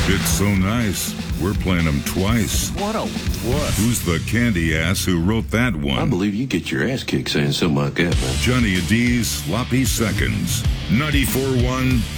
It's so nice, we're playing them twice. What a wuss. Who's the candy ass who wrote that one? I believe you get your ass kicked saying something like that, man. Johnny D's Sloppy Seconds. 94.1